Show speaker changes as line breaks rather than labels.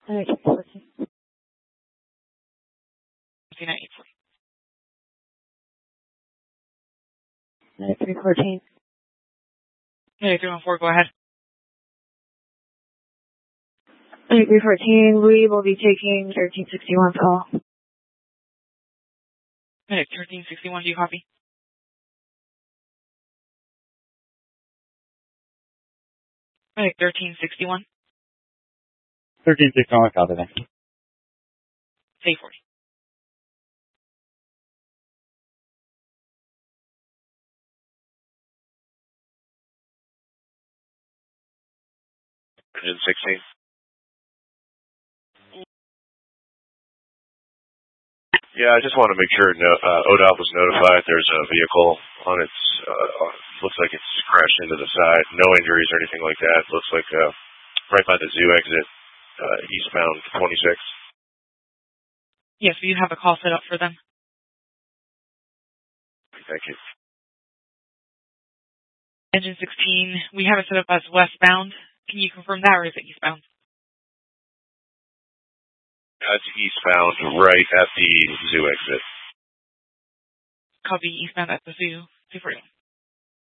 Alright, 314.
840.
Alright, 314.
Hey, 314, go ahead.
Alright, 314, we will be taking 1361's call.
Hey, 1361, do you copy? Hey, 1361.
1361, copy that.
840.
Engine 16. Yeah, I just want to make sure ODOT was notified. There's a vehicle on its, looks like it's crashed into the side. No injuries or anything like that. Looks like right by the zoo exit, eastbound 26.
Yes, you have a call set up for them.
Thank you.
Engine 16, we have it set up as westbound. Can you confirm that, or is it eastbound?
It's eastbound right at the zoo exit.
Copy eastbound at the zoo. 241.